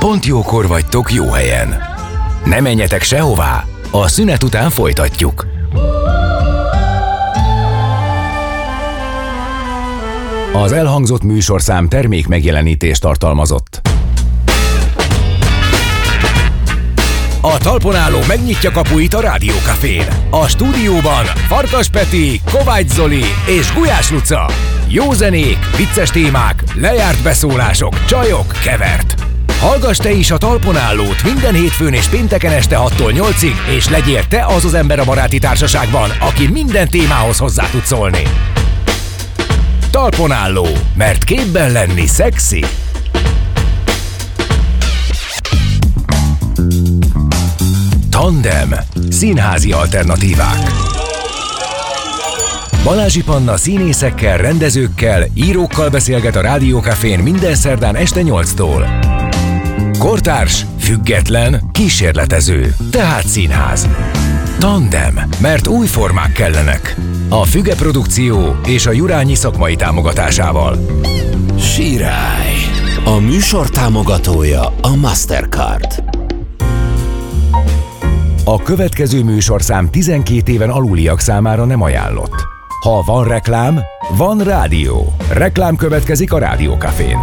Pont jókor vagytok jó helyen. Ne menjetek sehová, a szünet után folytatjuk. Az elhangzott műsorszám termék megjelenítést tartalmazott. A talpon álló megnyitja kapuit a Rádiókafén. A stúdióban Farkas Peti, Kovács Zoli és Gulyás Luca. Jó zenék, vicces témák, lejárt beszólások, csajok, kevert. Hallgass te is a talpon állót minden hétfőn és pénteken este 6-tól 8-ig, és legyél te az ember a baráti társaságban, aki minden témához hozzá tud szólni. Talpon álló, mert képben lenni szexi. Tandem. Színházi alternatívák. Balázsi Panna színészekkel, rendezőkkel, írókkal beszélget a Rádiókafén minden szerdán este 8-tól. Kortárs, független, kísérletező, tehát színház. Tandem, mert új formák kellenek. A Füge Produkció és a Jurányi szakmai támogatásával. Sirály. A műsor támogatója a Mastercard. A következő műsorszám 12 éven aluliak számára nem ajánlott. Ha van reklám, van rádió. Reklám következik a Rádiókafén.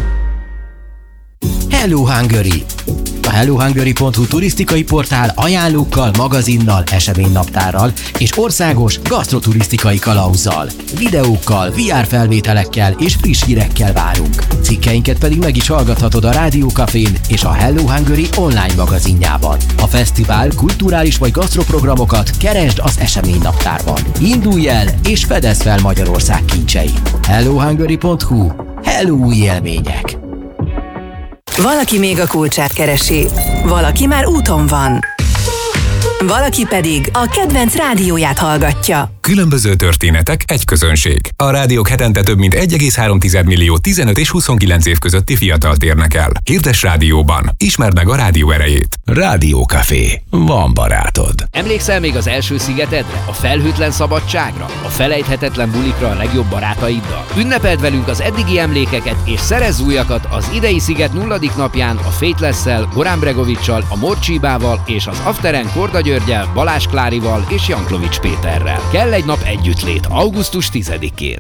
Hello Hungary! A hellohungary.hu turisztikai portál ajánlókkal, magazinnal, eseménynaptárral és országos gasztroturisztikai kalauzzal, videókkal, VR felvételekkel és friss hírekkel várunk. Cikkeinket pedig meg is hallgathatod a Rádiókafén és a Hello Hungary online magazinjában. A fesztivál, kulturális vagy gasztroprogramokat keresd az eseménynaptárban. Indulj el és fedezd fel Magyarország kincseit. hellohungary.hu. Hello új élmények! Valaki még a kulcsát keresi, valaki már úton van, valaki pedig a kedvenc rádióját hallgatja. Különböző történetek, egy közönség. A rádiók hetente több mint 1,3 millió 15 és 29 év közötti fiatalt érnek el. Hirdess rádióban. Ismerd meg a rádió erejét. Rádiókafé. Van barátod. Emlékszel még az első szigetedre? A felhőtlen szabadságra? A felejthetetlen bulikra a legjobb barátaiddal? Ünnepeld velünk az eddigi emlékeket és szerezz újakat az idei sziget 0. napján a Faithless-szel, Goran Bregovic-sal, a Morcsibával és az Afteren Korda Györgyel, Balázs Klárival és Jankovics Péterrel. Kell egy nap együttlét, augusztus 10-én.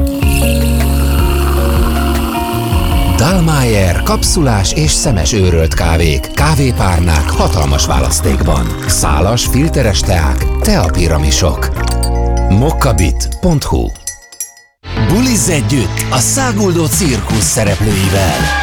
Dallmayr kapszulás és szemes őrölt kávék, kávépárnák hatalmas választékban. Szálas, filteres teák, teapiramisok. mokkabit.hu. Bulizz együtt a száguldó cirkusz szereplőivel.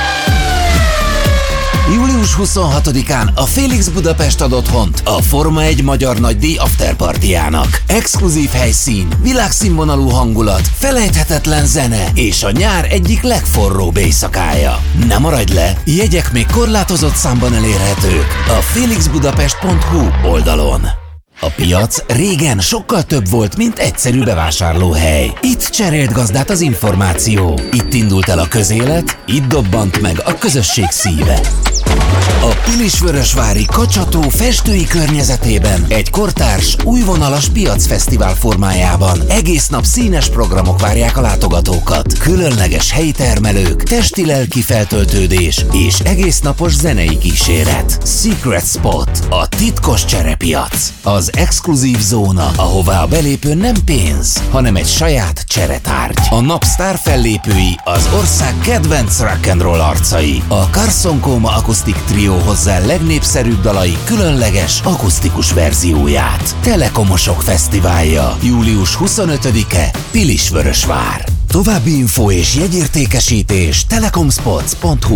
Július 26-án a Félix Budapest ad otthont a Forma 1 magyar nagydíj afterpartyjának. Exkluzív helyszín, világszínvonalú hangulat, felejthetetlen zene és a nyár egyik legforróbb éjszakája. Ne maradj le, jegyek még korlátozott számban elérhetők a felixbudapest.hu oldalon. A piac régen sokkal több volt, mint egyszerű bevásárlóhely. Itt cserélt gazdát az információ. Itt indult el a közélet, itt dobbant meg a közösség szíve. A Pilisvörösvári Kacsató festői környezetében egy kortárs, újvonalas piacfesztivál formájában egész nap színes programok várják a látogatókat. Különleges helyi termelők, testi-lelki feltöltődés és egésznapos zenei kíséret. Secret Spot, a titkos cserepiac. Az exkluzív zóna, ahová a belépő nem pénz, hanem egy saját cseretárgy. A nap sztár fellépői az ország kedvenc rock'n'roll arcai. A Carson Coma akusztik trió hozzá legnépszerűbb dalai különleges akusztikus verzióját. Telekomosok fesztiválja, július 25-e, Pilisvörösvár. További info és jegyértékesítés telekomspots.hu.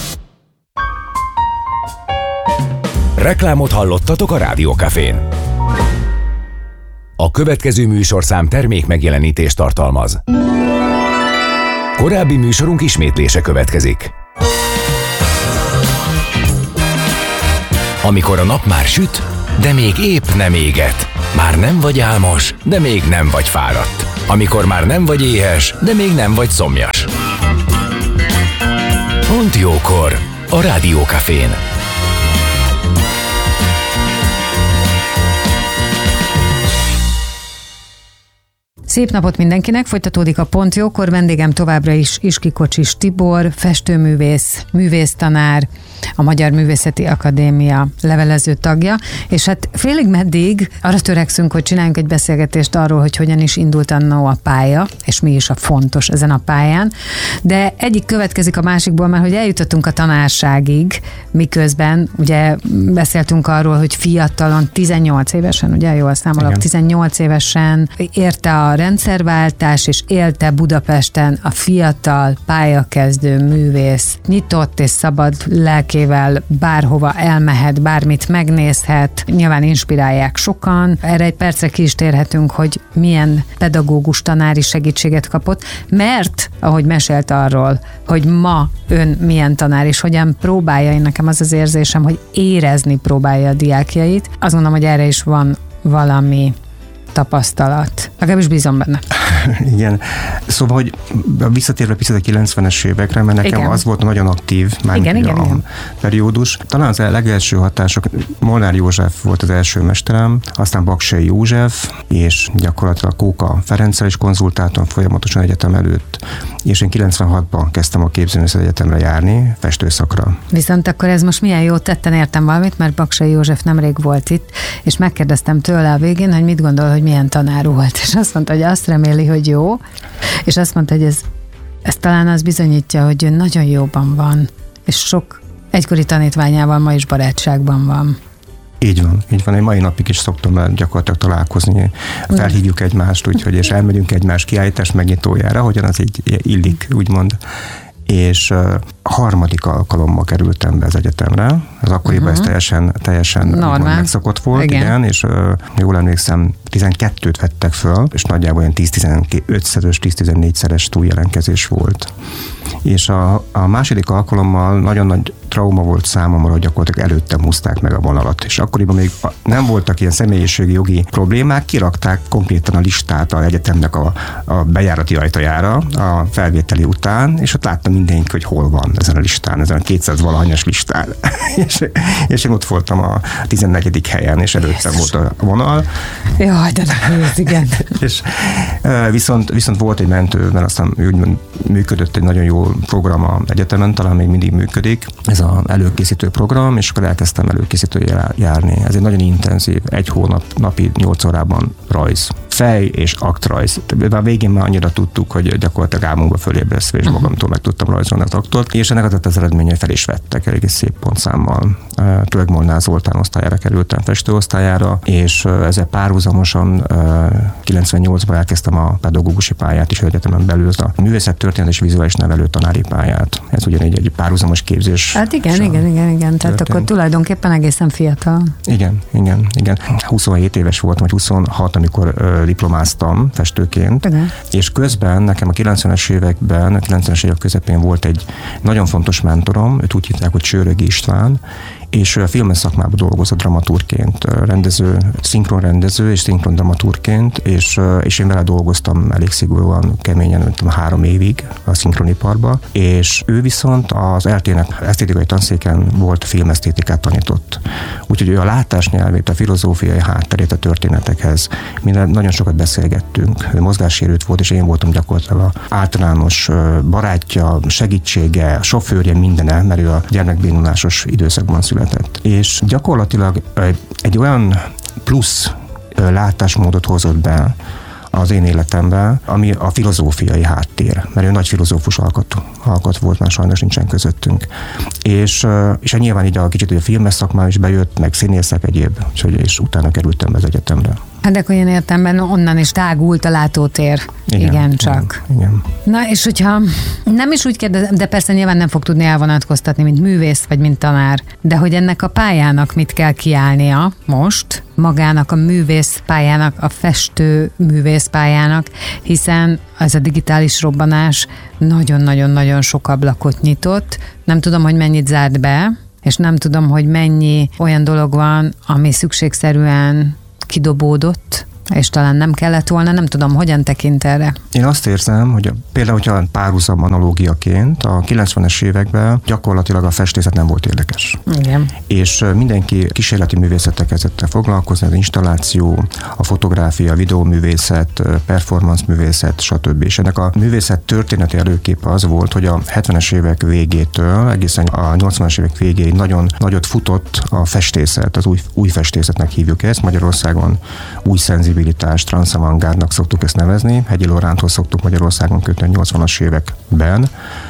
Reklámot hallottatok a Rádiókafén. A következő műsorszám termék megjelenítést tartalmaz. Korábbi műsorunk ismétlése következik. Amikor a nap már süt, de még épp nem éget. Már nem vagy álmos, de még nem vagy fáradt. Amikor már nem vagy éhes, de még nem vagy szomjas. Pont jókor a Rádiókafén. Szép napot mindenkinek, folytatódik a Pont Jókor, vendégem továbbra is Iskikocsis Tibor, festőművész, művésztanár, a Magyar Művészeti Akadémia levelező tagja, és hát félig meddig arra törekszünk, hogy csináljunk egy beszélgetést arról, hogy hogyan is indult annó a pálya, és mi is a fontos ezen a pályán, de egyik következik a másikból, mert hogy eljutottunk a tanárságig, miközben ugye beszéltünk arról, hogy fiatalon, 18 évesen, ugye jól számolok, igen. 18 évesen érte a rendszerváltás, és élte Budapesten a fiatal pályakezdő művész, nyitott és szabad lelkével bárhova elmehet, bármit megnézhet, nyilván inspirálják sokan. Erre egy percre ki is térhetünk, hogy milyen pedagógus tanári segítséget kapott, mert, ahogy mesélt arról, hogy ma ön milyen tanár, és hogyan próbálja, én nekem az az érzésem, hogy érezni próbálja a diákjait, azt mondom, hogy erre is van valami tapasztalat. Legalábbis bízom benne. Igen. Szóval, hogy visszatérve picit a 90-es évekre, mert nekem igen. az volt nagyon aktív igen. periódus. Talán az legelső hatások, Molnár József volt az első mesterem, aztán Baksay József, és gyakorlatilag Kóka Ferenccel is konzultáltam folyamatosan egyetem előtt, és én 96-ban kezdtem a Képzőművészeti Egyetemre járni, festőszakra. Viszont akkor ez most milyen jó, tetten értem valamit, mert Baksay József nemrég volt itt, és megkérdeztem tőle a végén, hogy mit gondol, hogy milyen tanár volt, és azt mondta, hogy azt reméli, hogy jó, és azt mondta, hogy ez talán az bizonyítja, hogy ő nagyon jóban van, és sok egykori tanítványával ma is barátságban van. Így van. Én mai napig is szoktam gyakorlatilag találkozni, felhívjuk egymást, úgyhogy, és elmegyünk egymás kiállítás megnyitójára, hogyan az így illik, úgymond. És a harmadik alkalommal kerültem be az egyetemre. Az akkoriban ez teljesen megszokott volt, igen, és jól emlékszem, 12-t vettek föl, és nagyjából olyan 10-15-szeres, 10-14-szeres túljelentkezés volt. És a második alkalommal nagyon nagy trauma volt számomra, hogy gyakorlatilag előttem húzták meg a vonalat. És akkoriban még nem voltak ilyen személyiségi jogi problémák, kirakták konkrétan a listát az egyetemnek a bejárati ajtajára a felvételi után, és ott láttam mindenki, hogy hol van ezen a listán, ezen a 200-valahanyas listán. és én ott voltam a 14. helyen, és előttem volt a vonal. Jaj, de nehéz, igen. És viszont volt egy mentő, mert aztán úgymond működött egy nagyon jó program az egyetemen, talán még mindig működik. Ez az előkészítő program, és akkor elkezdtem előkészítőre járni. Ez egy nagyon intenzív, 1 hónap, napi 8 órában rajz. Fej és aktrajz. A végén már annyira tudtuk, hogy gyakorlatilag álmunkba fölébresztve, és magamtól meg tudtam rajzolni az aktort, és ennek az eredménye, hogy fel is vettek elég szép pontszámmal. Tőleg Molnár Zoltán osztályára kerültem, festőosztályára, és ezzel párhuzamosan 98-ban elkezdtem a pedagógusi pályát is az egyetemen belül, a művészettörténet és vizuális nevelő tanári pályát. Ez ugyanígy egy párhuzamos képzés. Hát igen. Tehát akkor tulajdonképpen egészen fiatal. Igen. 27 éves voltam, vagy 26, amikor diplomáztam festőként, igen. És közben nekem a 90-es években, a 90-es évek közepén volt egy nagyon fontos mentorom, őt úgy hívták, hogy Csőrögi István, és filmes szakmában dolgozott dramaturgként, rendező, szinkronrendező és szinkrondramaturgként, és én vele dolgoztam elég szigorúan, keményen, 3 évig a szinkroniparba, és ő viszont az ELTE-nek esztétikai tanszéken volt filmesztétikát tanított. Úgyhogy ő a látásnyelvét, a filozófiai hátterét a történetekhez, minden nagyon sokat beszélgettünk. Ő mozgássérült volt, és én voltam gyakorlatilag az általános barátja, segítsége, sofőrje, mindene, mert ő a gyermekbénulásos időszakban született. És gyakorlatilag egy olyan plusz látásmódot hozott be az én életemben, ami a filozófiai háttér, mert ő nagy filozófus alkat volt, már sajnos nincsen közöttünk. És nyilván így a kicsit a filmes szakmán is bejött, meg színészek egyéb, és utána kerültem be az egyetemre. Hát de akkor ilyen értelemben onnan is tágult a látótér. Igen, csak. Igen. Na és hogyha nem is úgy kérdezem, de persze nyilván nem fog tudni elvonatkoztatni, mint művész vagy mint tanár, de hogy ennek a pályának mit kell kiállnia most, magának a művészpályának, a festő művészpályának, hiszen ez a digitális robbanás nagyon-nagyon-nagyon sok ablakot nyitott. Nem tudom, hogy mennyit zárt be, és nem tudom, hogy mennyi olyan dolog van, ami szükségszerűen kidobódott, És talán nem kellett volna, nem tudom, hogyan tekint erre. Én azt érzem, hogy például, hogyha párhuzam analógiaként a 90-es években gyakorlatilag a festészet nem volt érdekes. Igen. És mindenki kísérleti művészettel kezdett el foglalkozni, az installáció, a fotográfia, a videóművészet, performance művészet, stb. És ennek a művészet történeti előképe az volt, hogy a 70-es évek végétől egészen a 80-as évek végéig nagyon nagyot futott a festészet, az új festészetnek hívjuk ezt, Magyarországon új szenzibilitás, transzavantgárdnak szoktuk ezt nevezni, Hegyi Loránthoz szoktuk Magyarországon kötni a 80-as években,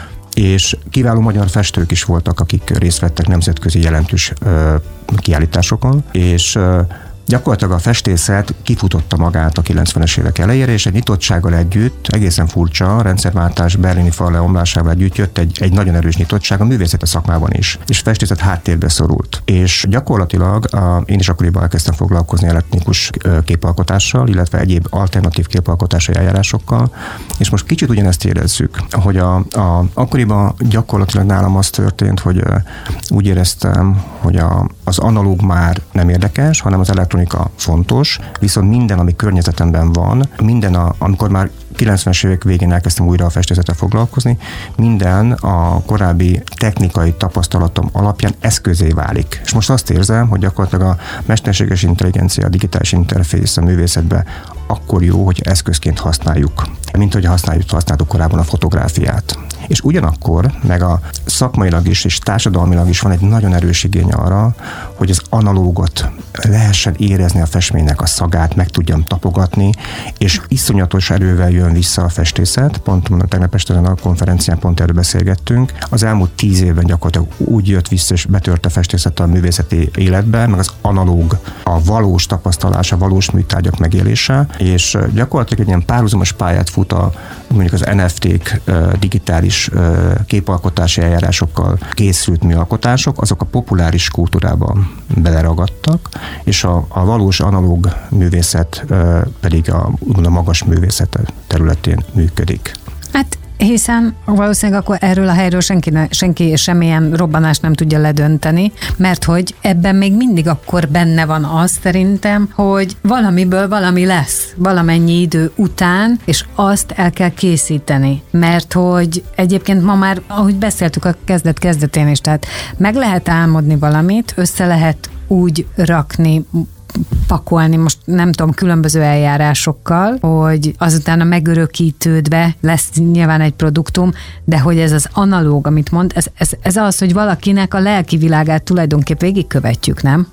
és kiváló magyar festők is voltak, akik részt vettek nemzetközi jelentős kiállításokon, és gyakorlatilag a festészet kifutotta magát a 90-es évek elejére, és egy nyitottsággal együtt, egészen furcsa, rendszerváltás berlini fal leomlásával együtt jött egy nagyon erős nyitottság a művészeti szakmában is, és festészet háttérbe szorult. És gyakorlatilag én is akkoriban elkezdtem foglalkozni elektronikus képalkotással, illetve egyéb alternatív képalkotási eljárásokkal, és most kicsit ugyanezt érezzük, hogy akkoriban gyakorlatilag nálam az történt, hogy úgy éreztem, hogy az analóg már nem érdekes, hanem az elektronika fontos, viszont minden, ami környezetemben van, amikor már 90-es évek végén elkezdtem újra a festészettel foglalkozni, minden a korábbi technikai tapasztalatom alapján eszközé válik. És most azt érzem, hogy gyakorlatilag a mesterséges intelligencia, a digitális interfész a művészetben akkor jó, hogy eszközként használjuk, mint hogy használtuk korábban a fotográfiát. És ugyanakkor, meg a szakmailag is és társadalmilag is van egy nagyon erős igény arra, hogy az analógot lehessen érezni a festménynek a szagát, meg tudjam tapogatni, és iszonyatos erővel jön vissza a festészet. Pont tegnap este a konferencián pont erről beszélgettünk. Az elmúlt 10 évben gyakorlatilag úgy jött vissza, és betört a festészet a művészeti életbe, meg az analóg, a valós tapasztalás, a valós műtárgyak megélése, és gyakorlatilag egy ilyen párhuzamos pályát fut mondjuk az NFT-k, digitális képalkotási eljárásokkal készült műalkotások, azok a populáris kultúrában beleragadtak, és a valós analóg művészet pedig a magas művészet területén működik. Hát hiszen valószínűleg akkor erről a helyről senki semmilyen robbanást nem tudja ledönteni, mert hogy ebben még mindig akkor benne van az szerintem, hogy valamiből valami lesz valamennyi idő után, és azt el kell készíteni, mert hogy egyébként ma már, ahogy beszéltük a kezdetén is, tehát meg lehet álmodni valamit, össze lehet úgy rakni, pakolni, most nem tudom, különböző eljárásokkal, hogy azután a megörökítődve lesz nyilván egy produktum, de hogy ez az analóg, amit mond, ez az, hogy valakinek a lelki világát tulajdonképp végigkövetjük, nem?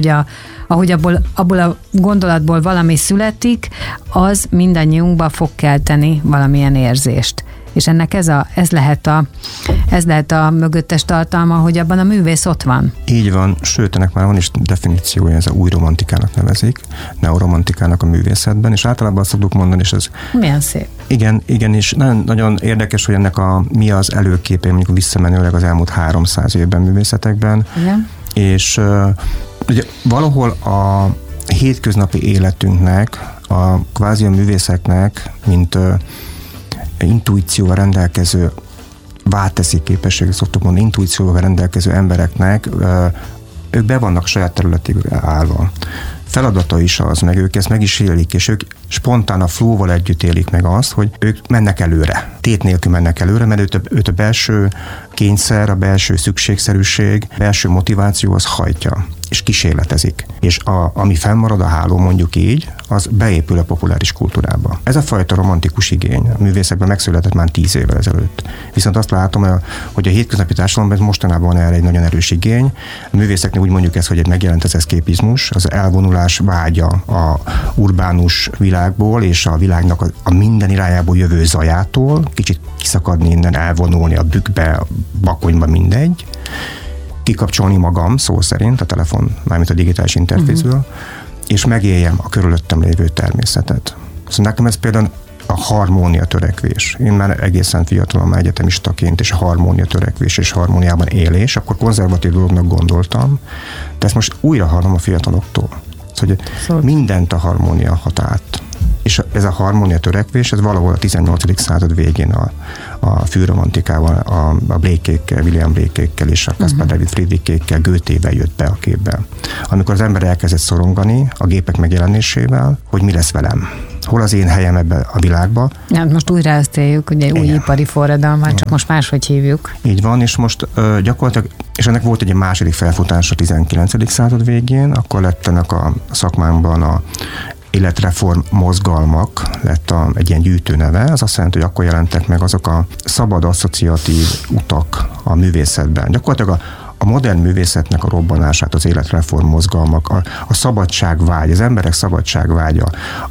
Ahogy abból a gondolatból valami születik, az mindannyiunkba fog kelteni valamilyen érzést. És ennek ez lehet a mögöttes tartalma, hogy abban a művész ott van. Így van, sőt, ennek már van is definíciója, ez a új romantikának nevezik, neoromantikának a művészetben, és általában azt szoktuk mondani, és ez... Milyen szép. Igen, és nagyon érdekes, hogy ennek mi az előképe, mondjuk visszamenőleg az elmúlt 300 évben művészetekben. Igen. És ugye valahol a hétköznapi életünknek, kvázi a művészeknek, mint intuícióval rendelkező, válteszi képességek, szoktuk mondani, intuícióval rendelkező embereknek, ők be vannak saját területükre állva. Feladata is az, meg ők ezt meg is élik, és ők spontán a flowval együtt élik meg azt, hogy ők mennek előre. Tét nélkül mennek előre, mert őt a belső kényszer, a belső szükségszerűség, a belső motiváció az hajtja, és kísérletezik. És ami fennmarad a háló, mondjuk így, az beépül a populáris kultúrába. Ez a fajta romantikus igény a művészekben megszületett már 10 évvel ezelőtt. Viszont azt látom, hogy a hétköznapi társadalomban ez mostanában van erre egy nagyon erős igény. A művészeknél úgy mondjuk ezt, hogy megjelent az eszképizmus, az elvonulás vágya a urbánus világból és a világnak a minden irányából jövő zajától, kicsit kiszakadni innen, elvonulni a bükkbe, a bakonyba, mindegy, kikapcsolni magam, szó szerint, a telefon, mármint a digitális interfészből, és megéljem a körülöttem lévő természetet. Szóval nekem ez például a harmónia törekvés. Én már egészen fiatalon, már egyetemistaként, és a harmónia törekvés és harmóniában élés, akkor konzervatív dolognak gondoltam, de ezt most újra hallom a fiataloktól. Szóval mindent a harmónia hat át. és ez a harmónia törekvés, ez valahol a 18. század végén a fűromantikával, a Blake-kékkel, William Blake-kékkel és a Caspar David Friedrich-kékkel, Goethével jött be a képbe. Amikor az ember elkezdett szorongani a gépek megjelenésével, hogy mi lesz velem. Hol az én helyem ebben a világban. Ja, most újra ezt éljük, ugye új ipari forradalmat, csak most máshogy hívjuk. Így van, és most gyakorlatilag, és ennek volt egy második felfutása a 19. század végén, akkor lett ennek a szakmánkban a életreform mozgalmak lett egy ilyen gyűjtőneve, az azt jelenti, hogy akkor jelentek meg azok a szabad asszociatív utak a művészetben. Gyakorlatilag a modern művészetnek a robbanását, az életreform mozgalmak, a szabadságvágy, az emberek szabadságvágya,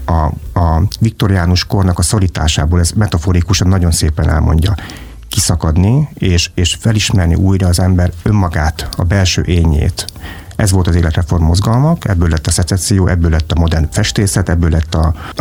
a viktoriánus kornak a szorításából, ez metaforikusan nagyon szépen elmondja, kiszakadni, és felismerni újra az ember önmagát, a belső énjét. Ez volt az életreform mozgalmak, ebből lett a szecesszió, ebből lett a modern festészet, ebből lett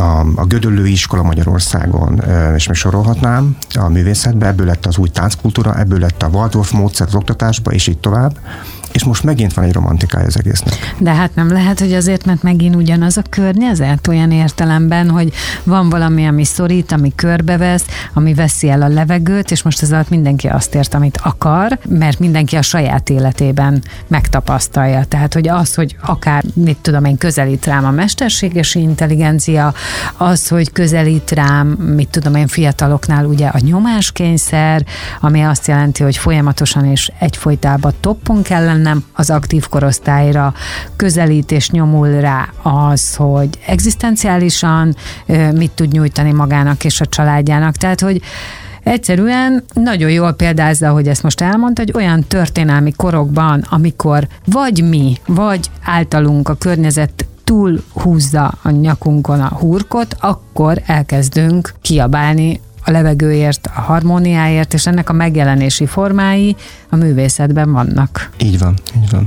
a Gödöllői iskola Magyarországon, és még sorolhatnám a művészetbe, ebből lett az új tánckultúra, ebből lett a Waldorf módszer az oktatásba, és így tovább. És most megint van egy romantikája az egésznek. De hát nem lehet, hogy azért, mert megint ugyanaz a környezet olyan értelemben, hogy van valami, ami szorít, ami körbevesz, ami veszi el a levegőt, és most ez alatt mindenki azt ért, amit akar, mert mindenki a saját életében megtapasztalja. Tehát, hogy az, hogy akár, mit tudom én, közelít rám a mesterséges intelligencia, az, hogy közelít rám, mit tudom én, fiataloknál ugye a nyomáskényszer, ami azt jelenti, hogy folyamatosan és egyfolytában toppon kell lennem az aktív korosztályra, közelít és nyomul rá az, hogy egzisztenciálisan mit tud nyújtani magának és a családjának. Tehát, hogy egyszerűen nagyon jól példázza, hogy ezt most elmondta, hogy olyan történelmi korokban, amikor vagy mi, vagy általunk a környezet túl húzza a nyakunkon a hurkot, akkor elkezdünk kiabálni a levegőért, a harmóniáért, és ennek a megjelenési formái a művészetben vannak. Így van.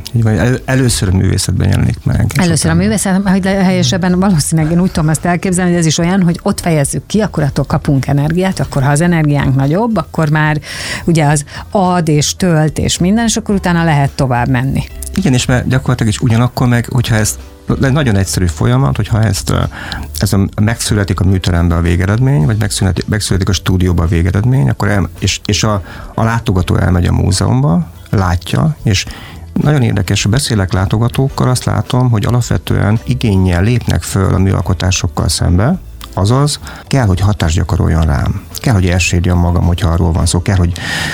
Először a művészetben jelenik meg. Először a művészet, hogy helyesebben valószínűleg én úgy tudom ezt elképzelni, hogy ez is olyan, hogy ott fejezzük ki, akkor attól kapunk energiát, akkor ha az energiánk nagyobb, akkor már ugye az ad és tölt és minden, és akkor utána lehet tovább menni. Igen, és mert gyakorlatilag is ugyanakkor meg, hogyha ezt nagyon egyszerű folyamat, hogyha ez megszületik a műteremben a végeredmény, vagy megszületik a stúdióban a végeredmény, akkor és a látogató elmegy a múzeumba, látja, és nagyon érdekes, beszélek látogatókkal, azt látom, hogy alapvetően igénnyel lépnek föl a műalkotásokkal szembe, azaz kell, hogy hatást gyakoroljon rám. Kell, hogy elsérjam magam, hogyha arról van szó, kell, hogy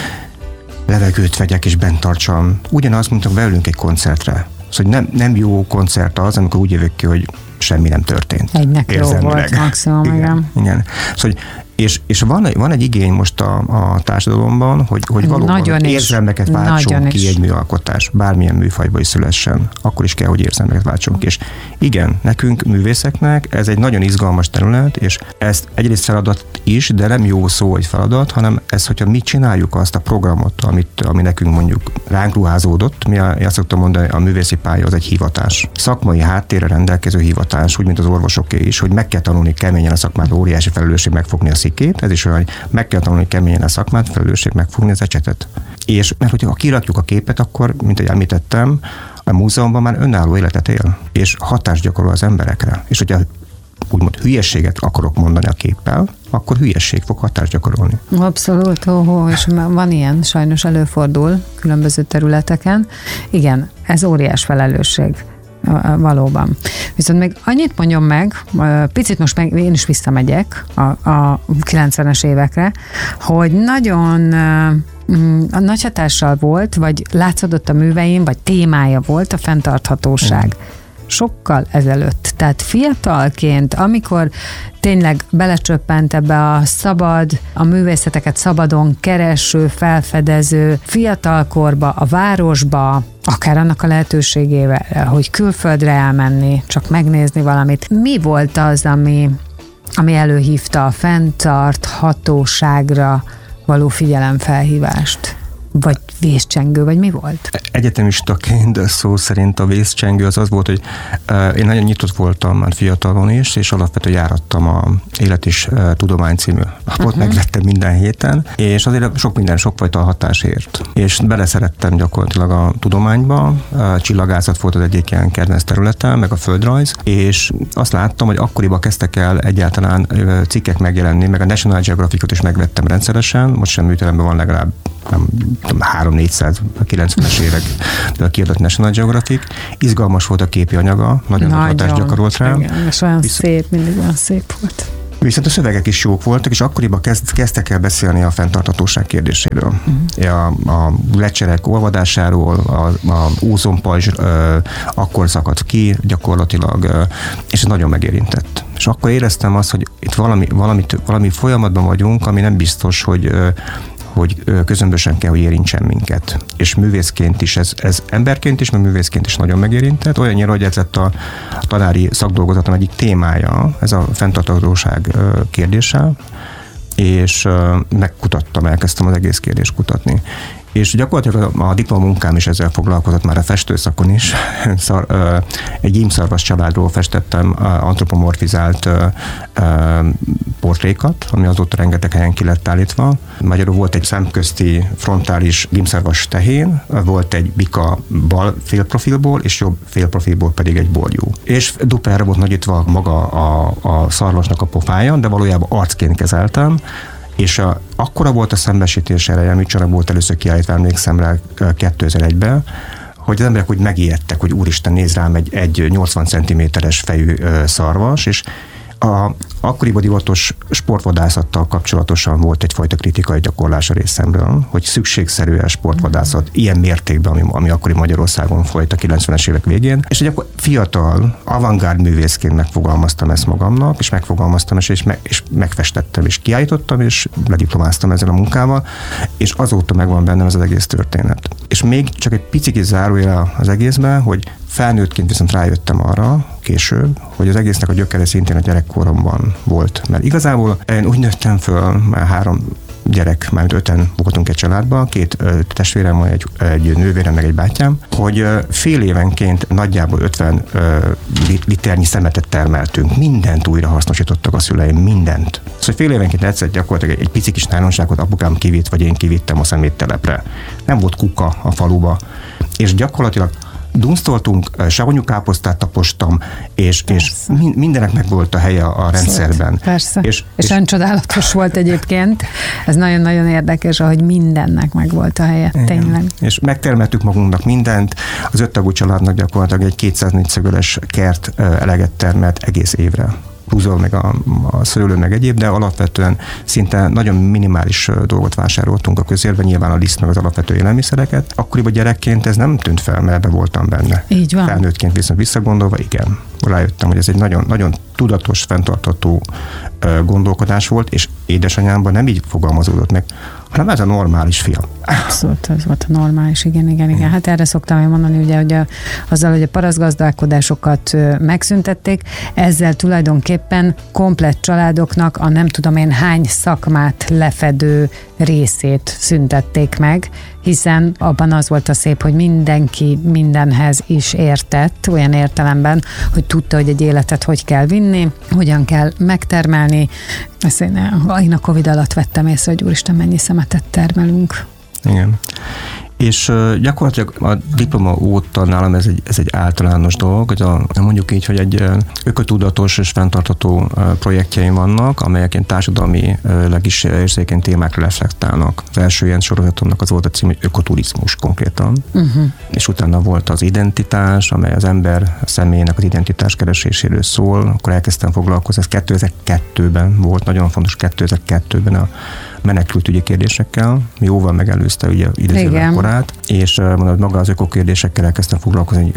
levegőt vegyek és bent tartsam. Ugyanazt, mint beülünk egy koncertre. Szóval nem jó koncert az, amikor úgy jövök ki, hogy semmi nem történt. Egynek jó volt maximum, igen. Szóval, és van egy igény most a társadalomban, hogy valóban érzelmeket váltson ki egy műalkotás, bármilyen műfajba is szülessen, akkor is kell, hogy érzelmeket váltson ki. És igen, nekünk művészeknek ez egy nagyon izgalmas terület, és ezt egyrészt feladat is, de nem jó szó, hogy feladat, hanem ez, hogyha mi csináljuk azt a programot, ami nekünk mondjuk ránk ruházódott, mi azt szoktam mondani, a művészi pálya az egy hivatás. Szakmai háttérre rendelkező hivatás, úgy, mint az orvosoké is, hogy meg kell tanulni keményen a szakmát, óriási felelősség megfogni a szikét, ez is olyan, hogy meg kell tanulni keményen a szakmát, felelősség megfogni az ecsetet. És mert hogyha kirakjuk a képet, akkor, mint ahogy említettem, a múzeumban már önálló életet él, és hatást gyakorol az emberekre. És hogyha úgymond hülyességet akarok mondani a képpel, akkor hülyesség fog hatást gyakorolni. Abszolút, és van ilyen, sajnos előfordul különböző területeken. Igen, ez óriás felelősség. Valóban. Viszont még annyit mondjon meg, picit most meg én is visszamegyek a 90-es évekre, hogy nagyon nagy hatással volt, vagy látszódott a műveim, vagy témája volt a fenntarthatóság. Sokkal ezelőtt. Tehát fiatalként, amikor tényleg belecsöppent ebbe a művészeteket szabadon kereső, felfedező, fiatalkorba, a városba, akár annak a lehetőségével, hogy külföldre elmenni, csak megnézni valamit. Mi volt az, ami előhívta a fenntarthatóságra való figyelemfelhívást? vagy vészcsengő, vagy mi volt? Egyetemistaként szó szerint a vészcsengő az volt, hogy én nagyon nyitott voltam már fiatalon is, és alapvetően járattam a Élet és Tudomány című lapot, megvettem minden héten, és azért sokfajta hatásért. És beleszerettem gyakorlatilag a tudományba, a csillagászat volt az egyik ilyen kedvenc területem, meg a földrajz, és azt láttam, hogy akkoriban kezdtek el egyáltalán cikkek megjelenni, meg a National Geographicot is megvettem rendszeresen, most sem műtelemben van legalább 300-490-es évekből kiadott National Geographic. Izgalmas volt a képi anyaga, nagyon nagy hatást gyakorolt rám. Igen, és olyan szép, mindig olyan szép volt. Viszont a szövegek is jók voltak, és akkoriban kezdtek el beszélni a fenntarthatóság kérdéséről. A lecserek olvadásáról, a ózonpajzs akkor szakadt ki gyakorlatilag, és ez nagyon megérintett. És akkor éreztem azt, hogy itt valami folyamatban vagyunk, ami nem biztos, hogy közömbösen kell, hogy érintsen minket. És művészként is, ez emberként is, meg művészként is nagyon megérintett. Olyannyira, hogy ez lett a tanári szakdolgozatom egyik témája, ez a fenntarthatóság kérdése, és elkezdtem az egész kérdést kutatni. És gyakorlatilag a diplomunkám is ezzel foglalkozott már a festőszakon is. Egy gyímszarvas családról festettem antropomorfizált portrékat, ami azóta rengeteg helyen ki lett állítva. Magyarul volt egy szemközti frontális gyímszarvas tehén, volt egy bika bal félprofilból, és jobb félprofilból pedig egy borjú. És duplára volt nagyítva maga a szarvasnak a pofája, de valójában arcként kezeltem, és akkora volt a szembesítés ereje, műcsarag volt először kiállítva, emlékszem rá 2001-ben, hogy az emberek úgy megijedtek, hogy úristen, néz rám egy 80 cm-es fejű szarvas, és akkoriban divatos sportvadászattal kapcsolatosan volt egyfajta kritikai gyakorlás a részemről, hogy szükségszerű a sportvadászat ilyen mértékben, ami akkori Magyarországon folyt a 90-es évek végén, és hogy akkor fiatal, avantgárd művészként megfogalmaztam ezt magamnak, és megfogalmaztam, és megfestettem, és kiállítottam, és lediplomáztam ezzel a munkával, és azóta megvan bennem ez az egész történet. És még csak egy picit zárójel az egészben, hogy felnőttként viszont rájöttem arra később, hogy az egésznek a gyökere szintén a gyerekkoromban volt. Mert igazából én úgy nőttem föl, már 3 gyerek, mármint 5-en voltunk egy családban, 2 testvérem van, egy nővérem, meg egy bátyám, hogy fél évenként nagyjából 50 liternyi szemetet termeltünk. Mindent újra hasznosítottak a szüleim, mindent. Szóval fél évenként egyszer gyakorlatilag egy pici kis nálonságot apukám kivitt, vagy én kivittem a szeméttelepre. Nem volt kuka a faluba. És gyakorlatilag dunsztoltunk, savanyú káposztát tapostam, és mindenek meg volt a helye a rendszerben. Persze. És olyan csodálatos volt egyébként. Ez nagyon-nagyon érdekes, ahogy mindennek meg volt a helye. Igen. Tényleg. És megtermeltük magunknak mindent. Az 5 tagú családnak gyakorlatilag egy 204 szögöles kert eleget termelt egész évre. Húzol meg a szőlő, meg egyéb, de alapvetően szinte nagyon minimális dolgot vásároltunk a közérben, nyilván a liszt meg az alapvető élelmiszereket. Akkoriban gyerekként ez nem tűnt fel, mert ebbe voltam benne. Így van. Felnőttként viszont visszagondolva, igen. Rájöttem, hogy ez egy nagyon, nagyon tudatos, fenntartható gondolkodás volt, és édesanyámban nem így fogalmazódott meg, hanem ez a normális fiam. Abszolút, ez volt a normális, igen. Hát erre szoktam én mondani, ugye, hogy azzal, hogy a parasztgazdálkodásokat megszüntették, ezzel tulajdonképpen komplett családoknak a nem tudom én hány szakmát lefedő részét szüntették meg, hiszen abban az volt a szép, hogy mindenki mindenhez is értett, olyan értelemben, hogy tudta, hogy egy életet hogy kell vinni, hogyan kell megtermelni. Ezt én a Covid alatt vettem észre, hogy úristen, mennyi szemetet termelünk. Igen. És gyakorlatilag a diploma óta nálam ez egy általános dolog, hogy mondjuk így, hogy egy ökotudatos és fenntartható projektjeim vannak, amelyek ilyen társadalmilag is érzékeny témákra reflektálnak. Az első ilyen sorozatomnak az volt a cím, hogy ökoturizmus konkrétan. És utána volt az identitás, amely az ember személyének az identitás kereséséről szól. Akkor elkezdtem foglalkozni, ez 2002-ben volt, nagyon fontos 2002-ben a menekültügyi kérdésekkel, jóval megelőzte ugye idézőben korát, és mondod, maga az ökokérdésekkel elkezdtem foglalkozni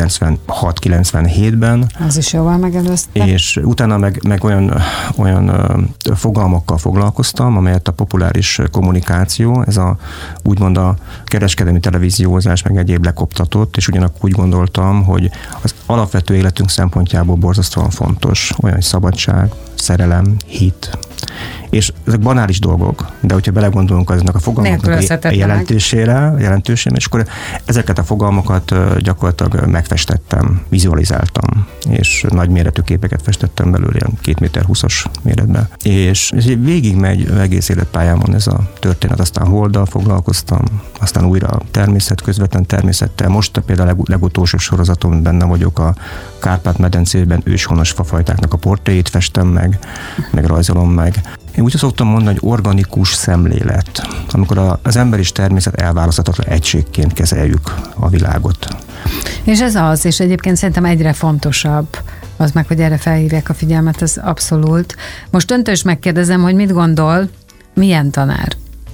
96-97-ben. Az is jóval megelőzte. És utána meg olyan fogalmakkal foglalkoztam, amelyet a populáris kommunikáció, ez úgymond a kereskedelmi televíziózás meg egyéb lekoptatott, és ugyanakkor úgy gondoltam, hogy az alapvető életünk szempontjából borzasztóan fontos olyan szabadság, szerelem, hit, És ezek banális dolgok, de hogyha belegondolunk azoknak a fogalmaknak a jelentősére, és akkor ezeket a fogalmakat gyakorlatilag megfestettem, vizualizáltam, és nagy méretű képeket festettem belőle, ilyen 2,20 méter méretben. És végig megy egész életpályámon ez a történet, aztán holddal foglalkoztam, aztán újra közvetlen természettel. Most például a legutolsó sorozaton benne vagyok, a Kárpát-medencében őshonos fafajtáknak a portréit festem meg rajzolom meg. Én úgy szoktam mondani, hogy organikus szemlélet, amikor az ember és természet elválaszthatatlan egységként kezeljük a világot. És ez az, és egyébként szerintem egyre fontosabb az meg, hogy erre felhívják a figyelmet, ez abszolút. Most öntől is megkérdezem, hogy mit gondol, milyen tanár?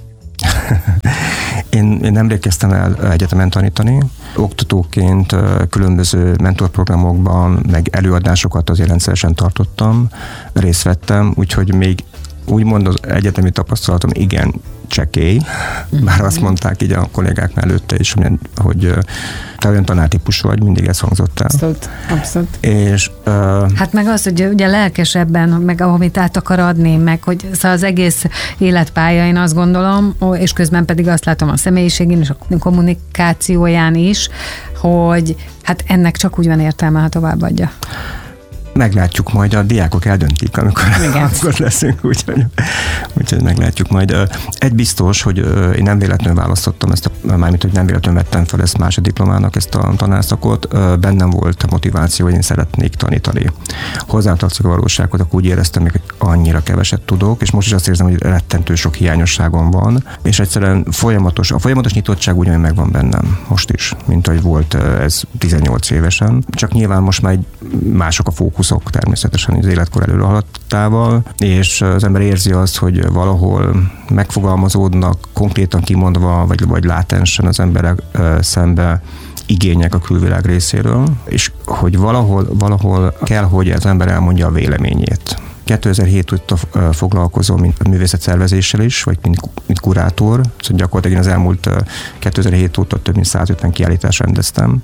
Én nemrég kezdtem el egyetemen tanítani. Oktatóként különböző mentorprogramokban, meg előadásokat azért rendszeresen tartottam, részt vettem, úgyhogy még úgymond az egyetemi tapasztalatom igen csekély, bár azt mondták így a kollégák előtte is, hogy te olyan tanártípus vagy, mindig ez hangzott el. Abszolút. És, hát meg az, hogy ugye lelkesebben, meg amit át akar adni, meg hogy szóval az egész életpálya, én azt gondolom, és közben pedig azt látom a személyiségén és a kommunikációján is, hogy hát ennek csak úgy van értelme, ha továbbadja. Meglátjuk majd, a diákok eldöntik, amikor leszünk, úgyhogy meglátjuk majd. Egy biztos, hogy én nem véletlenül választottam mármint, hogy nem véletlenül vettem fel ezt másodiklomának, ezt a tanárszakot, bennem volt a motiváció, hogy én szeretnék tanítani. Hozzátartozik a valósághoz, akkor úgy éreztem, hogy annyira keveset tudok, és most is azt érzem, hogy rettentő sok hiányosságom van, és egyszerűen a folyamatos nyitottság ugyanúgy megvan bennem most is, mint ahogy volt ez 18 évesen. Csak nyilván most már mások a fókuszok természetesen az életkor előre haladtával, és az ember érzi azt, hogy valahol megfogalmazódnak, konkrétan kimondva, vagy látensen az emberek szembe igények a külvilág részéről, és hogy valahol kell, hogy az ember elmondja a véleményét. 2007 óta foglalkozom mint művészetszervezéssel is, vagy mint kurátor, szóval gyakorlatilag én az elmúlt 2007 óta több mint 150 kiállítást rendeztem,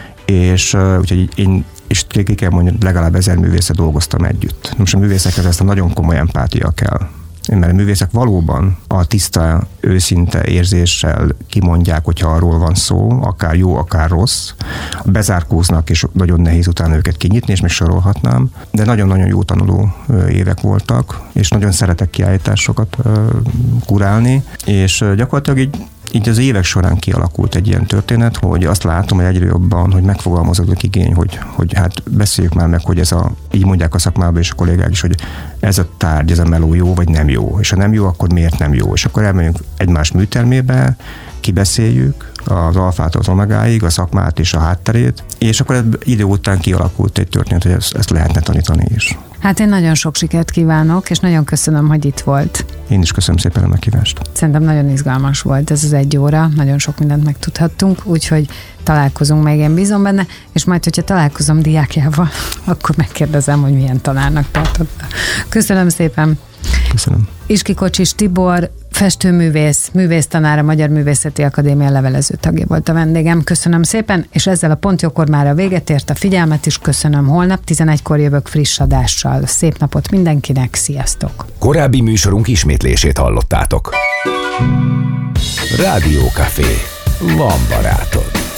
és úgyhogy én és ki kell mondani, legalább 1000 művészet dolgoztam együtt. Most a művészekhez ezt a nagyon komoly empátia kell. Mert a művészek valóban a tiszta, őszinte érzéssel kimondják, hogyha arról van szó, akár jó, akár rossz. Bezárkóznak, és nagyon nehéz utána őket kinyitni, és még sorolhatnám. De nagyon-nagyon jó tanuló évek voltak, és nagyon szeretek kiállításokat kurálni, és gyakorlatilag így az évek során kialakult egy ilyen történet, hogy azt látom, hogy egyre jobban, hogy megfogalmazódott igény, hogy hát beszéljük már meg, hogy így mondják a szakmában és a kollégák is, hogy ez a tárgy, ez a meló jó, vagy nem jó. És ha nem jó, akkor miért nem jó? És akkor elmegyünk egymás műtermébe, kibeszéljük az alfától az omegáig, a szakmát és a hátterét, és akkor idő után kialakult egy történet, hogy ezt lehetne tanítani is. Hát én nagyon sok sikert kívánok, és nagyon köszönöm, hogy itt volt. Én is köszönöm szépen a meghívást. Szerintem nagyon izgalmas volt ez az 1 óra, nagyon sok mindent megtudhattunk, úgyhogy találkozunk meg, én bízom benne, és majd, hogyha találkozom diákjával, akkor megkérdezem, hogy milyen tanárnak tartotta. Köszönöm szépen. Köszönöm. Iski Kocsis Tibor, festőművész, művésztanár, a Magyar Művészeti Akadémia levelező tagja volt a vendégem. Köszönöm szépen, és ezzel a Pontjókor már a véget ért, a figyelmet is köszönöm. Holnap 11-kor jövök friss adással. Szép napot mindenkinek, sziasztok! Korábbi műsorunk ismétlését hallottátok. Rádió Café. Van barátod.